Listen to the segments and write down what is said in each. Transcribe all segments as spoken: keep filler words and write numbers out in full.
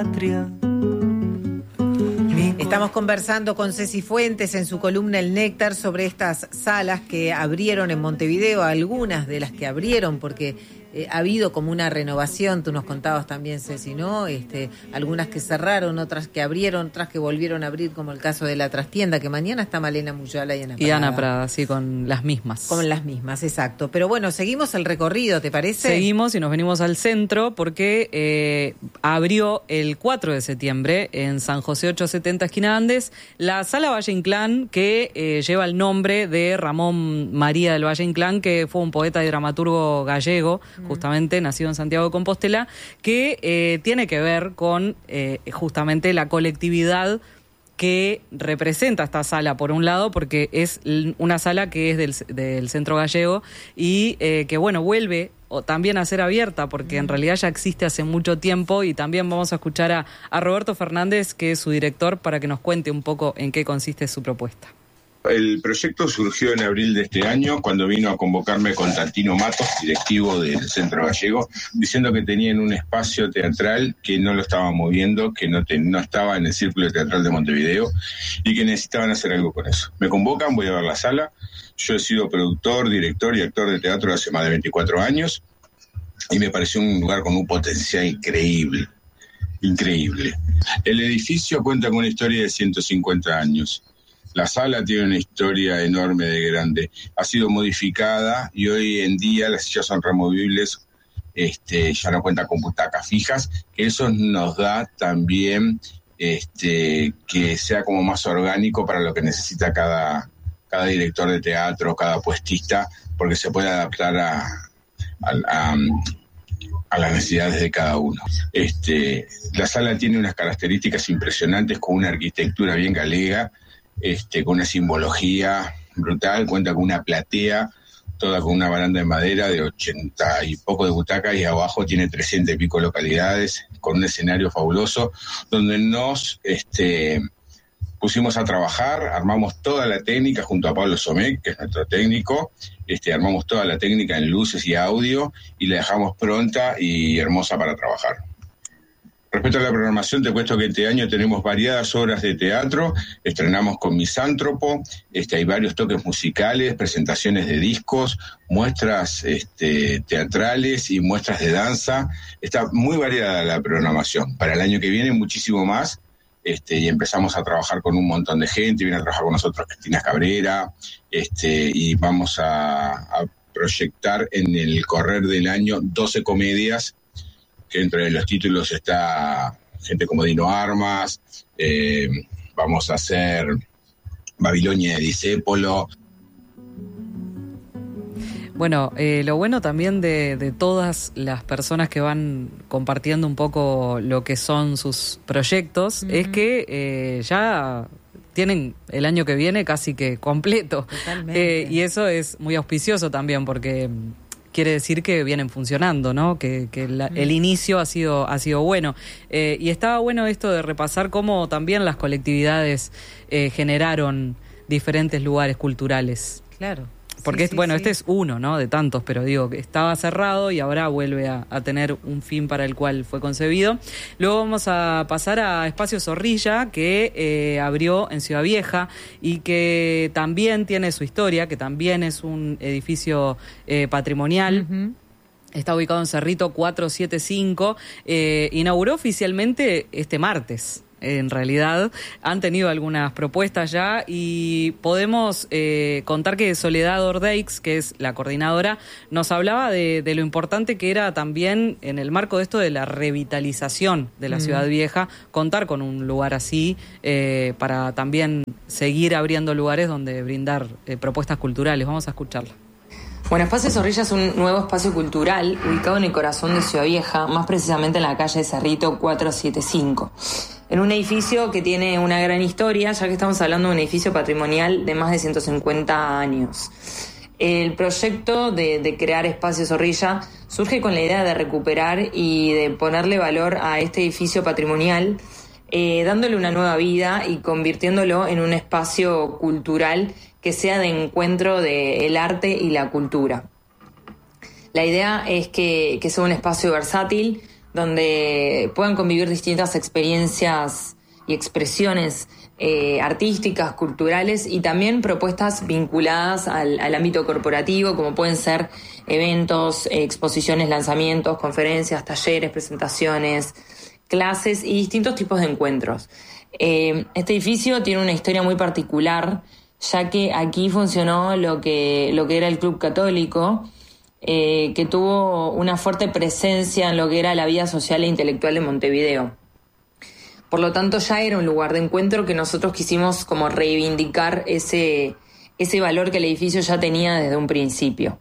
Estamos conversando con Ceci Fuentes en su columna El Néctar sobre estas salas que abrieron en Montevideo, algunas de las que abrieron porque eh, ha habido como una renovación, tú nos contabas también, Ceci, ¿no? Este, algunas que cerraron, otras que abrieron, otras que volvieron a abrir, como el caso de La Trastienda, que mañana está Malena Muyala y Ana Prada. Y Ana Prada, sí, con las mismas. Con las mismas, exacto. Pero bueno, seguimos el recorrido, ¿te parece? Seguimos y nos venimos al centro porque eh, abrió el cuatro de septiembre en San José ochocientos setenta, esquina Andes, la Sala Valle Inclán, que eh, lleva el nombre de Ramón María del Valle Inclán, que fue un poeta y dramaturgo gallego, justamente nacido en Santiago de Compostela, que eh, tiene que ver con eh, justamente la colectividad que representa esta sala, por un lado, porque es una sala que es del, del Centro Gallego y eh, que, bueno, vuelve o también a ser abierta, porque en realidad ya existe hace mucho tiempo, y también vamos a escuchar a, a Roberto Fernández, que es su director, para que nos cuente un poco en qué consiste su propuesta. El proyecto surgió en abril de este año, cuando vino a convocarme Constantino Matos, directivo del Centro Gallego, diciendo que tenían un espacio teatral que no lo estaban moviendo, que no, te, no estaba en el Círculo Teatral de Montevideo y que necesitaban hacer algo con eso. Me convocan, voy a ver la sala. Yo he sido productor, director y actor de teatro hace más de veinticuatro años y me pareció un lugar con un potencial increíble, increíble. El edificio cuenta con una historia de ciento cincuenta años. La sala tiene una historia enorme de grande. Ha sido modificada y hoy en día las sillas son removibles, este, ya no cuenta con butacas fijas, que eso nos da también este, que sea como más orgánico para lo que necesita cada, cada director de teatro, cada puestista, porque se puede adaptar a, a, a, a las necesidades de cada uno. Este, la sala tiene unas características impresionantes, con una arquitectura bien galega, Este, con una simbología brutal, cuenta con una platea, toda con una baranda de madera de ochenta y poco de butacas, y abajo tiene trescientas y pico localidades, con un escenario fabuloso, donde nos este, pusimos a trabajar, armamos toda la técnica junto a Pablo Somec, que es nuestro técnico, este, armamos toda la técnica en luces y audio, y la dejamos pronta y hermosa para trabajar. Respecto a la programación, te cuento que este año tenemos variadas obras de teatro, estrenamos con Misántropo, este, hay varios toques musicales, presentaciones de discos, muestras este, teatrales y muestras de danza. Está muy variada la programación. Para el año que viene muchísimo más, este, y empezamos a trabajar con un montón de gente, viene a trabajar con nosotros Cristina Cabrera, este, y vamos a, a proyectar en el correr del año doce comedias, que entre los títulos está gente como Dino Armas, eh, vamos a hacer Babilonia de Discépolo. Bueno, eh, lo bueno también de, de todas las personas que van compartiendo un poco lo que son sus proyectos, uh-huh. es que eh, ya tienen el año que viene casi que completo. Totalmente. Eh, y eso es muy auspicioso también, porque quiere decir que vienen funcionando, ¿no? Que, que la, el inicio ha sido, ha sido bueno. Eh, y estaba bueno esto de repasar cómo también las colectividades eh, generaron diferentes lugares culturales. Claro. Porque, sí, sí, bueno, sí. este es uno, ¿no? De tantos, pero digo, que estaba cerrado y ahora vuelve a, a tener un fin para el cual fue concebido. Luego vamos a pasar a Espacio Zorrilla, que eh, abrió en Ciudad Vieja y que también tiene su historia, que también es un edificio eh, patrimonial. Uh-huh. Está ubicado en Cerrito cuatrocientos setenta y cinco. Eh, inauguró oficialmente este martes. En realidad han tenido algunas propuestas ya y podemos eh, contar que Soledad Ordeix, que es la coordinadora, nos hablaba de, de lo importante que era también en el marco de esto de la revitalización de la mm. Ciudad Vieja, contar con un lugar así eh, para también seguir abriendo lugares donde brindar eh, propuestas culturales. Vamos a escucharla. Bueno, Espacio Zorrilla es un nuevo espacio cultural ubicado en el corazón de Ciudad Vieja, más precisamente en la calle Cerrito cuatrocientos setenta y cinco. En un edificio que tiene una gran historia, ya que estamos hablando de un edificio patrimonial de más de ciento cincuenta años. El proyecto de, de crear Espacio Zorrilla surge con la idea de recuperar y de ponerle valor a este edificio patrimonial, eh, dándole una nueva vida y convirtiéndolo en un espacio cultural que sea de encuentro del arte y la cultura. La idea es que, que sea un espacio versátil, donde puedan convivir distintas experiencias y expresiones eh, artísticas, culturales y también propuestas vinculadas al, al ámbito corporativo, como pueden ser eventos, eh, exposiciones, lanzamientos, conferencias, talleres, presentaciones, clases y distintos tipos de encuentros. Eh, este edificio tiene una historia muy particular, ya que aquí funcionó lo que, lo que era el Club Católico, eh, que tuvo una fuerte presencia en lo que era la vida social e intelectual de Montevideo. Por lo tanto, ya era un lugar de encuentro que nosotros quisimos como reivindicar ese, ese valor que el edificio ya tenía desde un principio.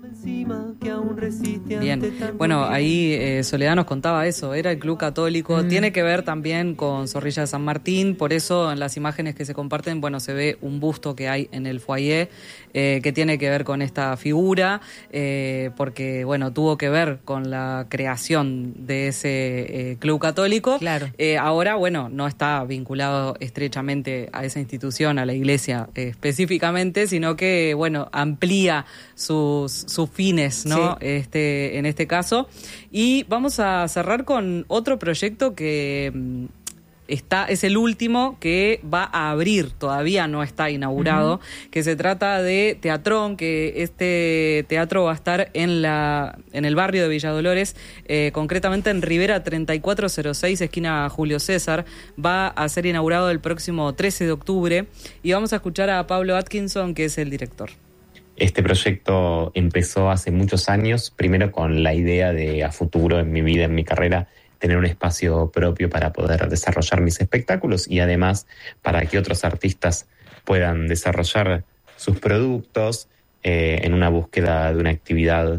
Bien, bueno, ahí eh, Soledad nos contaba eso, era el Club Católico, mm. tiene que ver también con Zorrilla de San Martín, por eso en las imágenes que se comparten, bueno, se ve un busto que hay en el foyer eh, que tiene que ver con esta figura, eh, porque, bueno, tuvo que ver con la creación de ese eh, Club Católico. Claro. Eh, ahora, bueno, no está vinculado estrechamente a esa institución, a la iglesia eh, específicamente, sino que, bueno, amplía sus, sus fines, ¿no? Sí. Este, en este caso. Y vamos a cerrar con otro proyecto que mm, está, es el último que va a abrir, todavía no está inaugurado, uh-huh. que se trata de Teatrón, que este teatro va a estar en la en el barrio de Villa Dolores, eh, concretamente en Rivera treinta y cuatro cero seis, esquina Julio César. Va a ser inaugurado el próximo trece de octubre y vamos a escuchar a Pablo Atkinson, que es el director. Este proyecto empezó hace muchos años, primero con la idea de a futuro en mi vida, en mi carrera, tener un espacio propio para poder desarrollar mis espectáculos y además para que otros artistas puedan desarrollar sus productos eh, en una búsqueda de una actividad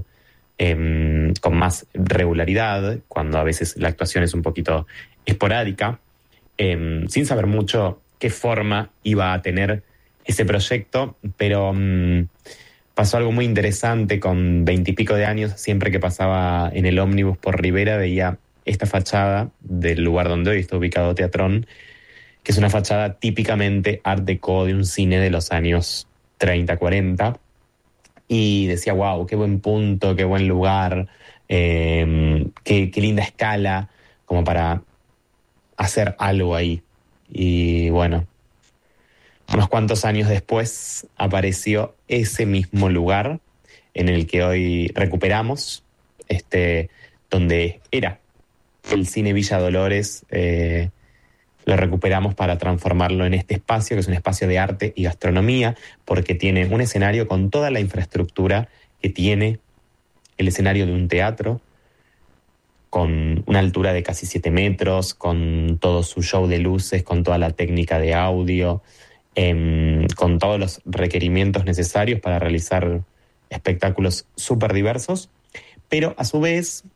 eh, con más regularidad, cuando a veces la actuación es un poquito esporádica, eh, sin saber mucho qué forma iba a tener ese proyecto, pero um, pasó algo muy interesante. Con veintipico de años, siempre que pasaba en el ómnibus por Rivera veía esta fachada del lugar donde hoy está ubicado Teatrón, que es una fachada típicamente art déco de un cine de los años treinta, cuarenta, y decía, wow, qué buen punto, qué buen lugar, eh, qué, qué linda escala, como para hacer algo ahí. Y bueno, unos cuantos años después apareció ese mismo lugar en el que hoy recuperamos, este, donde era el cine Villa Dolores, eh, lo recuperamos para transformarlo en este espacio, que es un espacio de arte y gastronomía, porque tiene un escenario con toda la infraestructura que tiene el escenario de un teatro, con una altura de casi siete metros, con todo su show de luces, con toda la técnica de audio, eh, con todos los requerimientos necesarios para realizar espectáculos súper diversos, pero a su vez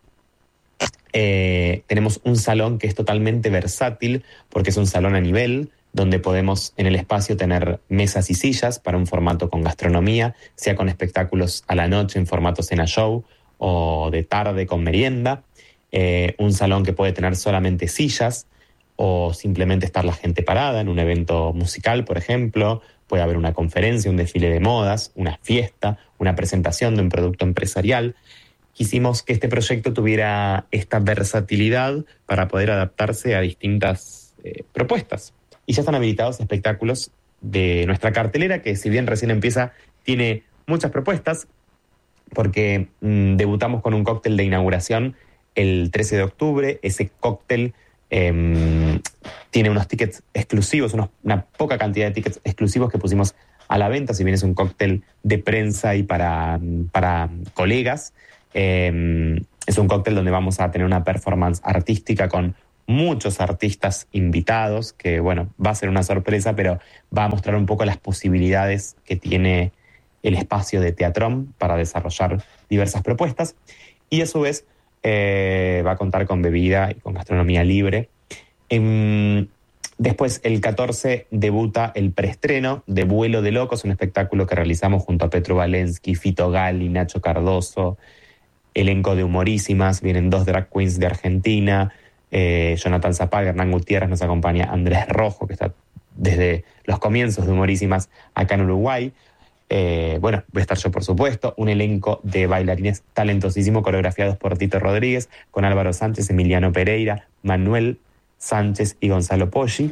eh, tenemos un salón que es totalmente versátil, porque es un salón a nivel, donde podemos en el espacio tener mesas y sillas para un formato con gastronomía, sea con espectáculos a la noche en formato cena show o de tarde con merienda, eh, un salón que puede tener solamente sillas o simplemente estar la gente parada en un evento musical, por ejemplo. Puede haber una conferencia, un desfile de modas, una fiesta, una presentación de un producto empresarial. Quisimos que este proyecto tuviera esta versatilidad para poder adaptarse a distintas eh, propuestas. Y ya están habilitados espectáculos de nuestra cartelera, que si bien recién empieza, tiene muchas propuestas, porque mmm, debutamos con un cóctel de inauguración el trece de octubre. Ese cóctel eh, tiene unos tickets exclusivos, unos, una poca cantidad de tickets exclusivos que pusimos a la venta, si bien es un cóctel de prensa y para, para colegas. Eh, es un cóctel donde vamos a tener una performance artística con muchos artistas invitados, que bueno, va a ser una sorpresa, pero va a mostrar un poco las posibilidades que tiene el espacio de Teatrón para desarrollar diversas propuestas, y a su vez eh, va a contar con bebida y con gastronomía libre. Eh, después, el catorce, debuta el preestreno de Vuelo de Locos, un espectáculo que realizamos junto a Petru Valensky, Fito Gali, Nacho Cardoso, elenco de humorísimas, vienen dos drag queens de Argentina, eh, Jonathan Zapag, Hernán Gutiérrez, nos acompaña Andrés Rojo, que está desde los comienzos de humorísimas acá en Uruguay. Eh, bueno, voy a estar yo, por supuesto, un elenco de bailarines talentosísimos coreografiados por Tito Rodríguez, con Álvaro Sánchez, Emiliano Pereira, Manuel Sánchez y Gonzalo Poggi.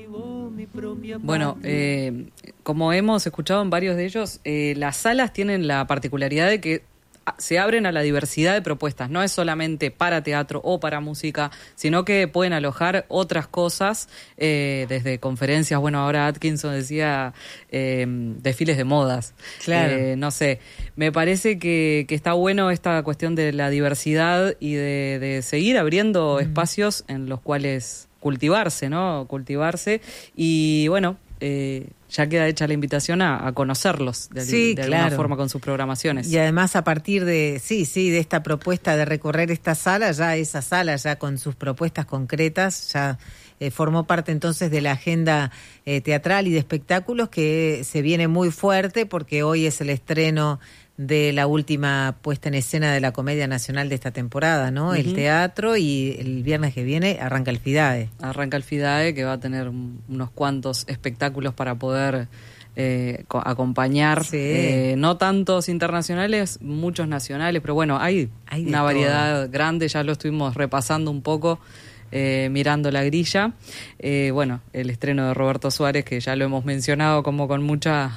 Bueno, eh, como hemos escuchado en varios de ellos, eh, las salas tienen la particularidad de que se abren a la diversidad de propuestas. No es solamente para teatro o para música, sino que pueden alojar otras cosas, eh, desde conferencias. Bueno, ahora Atkinson decía eh, desfiles de modas. Claro. Eh, no sé, me parece que, que está bueno esta cuestión de la diversidad y de, de seguir abriendo mm. espacios en los cuales cultivarse, ¿no? Cultivarse y, bueno, eh, ya queda hecha la invitación a, a conocerlos de, sí, de claro. alguna forma con sus programaciones. Y además a partir de, sí, sí, de esta propuesta de recorrer esta sala, ya esa sala ya con sus propuestas concretas, ya eh, formó parte entonces de la agenda eh, teatral y de espectáculos que se viene muy fuerte porque hoy es el estreno de la última puesta en escena de la Comedia Nacional de esta temporada, ¿no? Uh-huh. El teatro, y el viernes que viene arranca el FIDAE. Arranca el FIDAE, que va a tener unos cuantos espectáculos para poder eh, co- acompañar. Sí. Eh, no tantos internacionales, muchos nacionales, pero bueno, hay, hay una variedad todo. grande, ya lo estuvimos repasando un poco. Eh, mirando la grilla, eh, bueno, el estreno de Roberto Suárez, que ya lo hemos mencionado como con mucha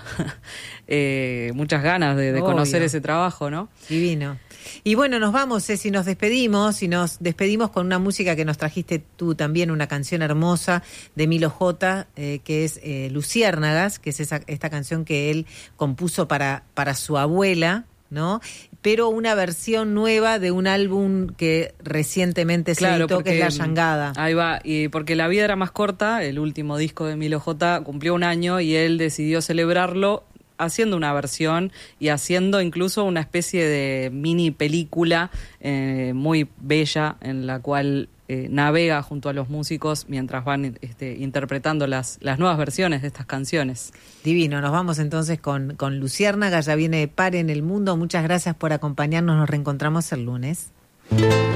eh, muchas ganas de, de conocer ese trabajo, ¿no? Divino. Y bueno, nos vamos, Ceci, nos despedimos, y nos despedimos con una música que nos trajiste tú también, una canción hermosa de Milo J, eh, que es eh, Luciérnagas, que es esa, esta canción que él compuso para, para su abuela, ¿no? Pero una versión nueva de un álbum que recientemente claro, se editó, porque, que es La Yangada. Ahí va, y porque La vida era más corta, el último disco de Milo J cumplió un año y él decidió celebrarlo haciendo una versión y haciendo incluso una especie de mini película eh, muy bella en la cual eh, navega junto a los músicos mientras van este, interpretando las, las nuevas versiones de estas canciones. Divino, nos vamos entonces con, con Luciérnaga, ya viene Par en el Mundo. Muchas gracias por acompañarnos, nos reencontramos el lunes.